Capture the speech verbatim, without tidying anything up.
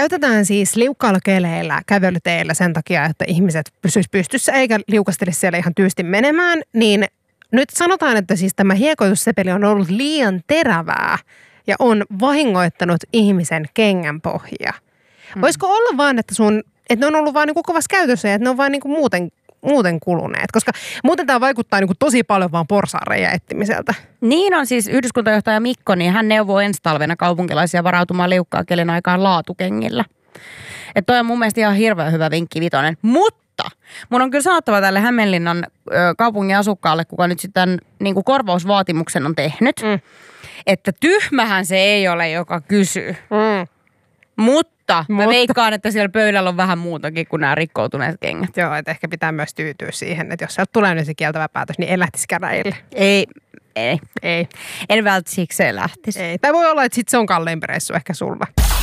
käytetään siis liukkaalla keleillä kävelyteillä sen takia, että ihmiset pysyisivät pystyssä eikä liukastelisi siellä ihan tyystin menemään, niin nyt sanotaan, että siis tämä hiekoitussepeli on ollut liian terävää ja on vahingoittanut ihmisen kengänpohjia. Mm. Voisiko olla vaan, että, sun, että ne on ollut vaan niin kuin kovassa käytössä ja että ne on vaan niin kuin muuten, muuten kuluneet? Koska muuten tämä vaikuttaa niin kuin tosi paljon vaan porsaanreiän etsimiseltä. Niin on siis yhdyskuntajohtaja Mikko, niin hän neuvoo ensi talvena kaupunkilaisia varautumaan liukkaa kelin aikaan laatukengillä. Että toi on mun mielestä ihan hirveän hyvä vinkki vitonen. Mutta mun on kyllä sanottava tälle Hämeenlinnan ö, kaupungin asukkaalle, kuka nyt sitten niin kuin korvausvaatimuksen on tehnyt, mm. että tyhmähän se ei ole, joka kysyy. Mm. Mutta mä Mutta. veikkaan, että siellä pöydällä on vähän muutakin kuin nämä rikkoutuneet kengät. Joo, että ehkä pitää myös tyytyä siihen, että jos sieltä tulee nyt se kieltävä päätös, niin en lähtisi käräjille. Ei, ei. Ei. En välttämättä sikseen lähtisi. Ei. Tai voi olla, että sit se on kalliimpi reissu ehkä sulla.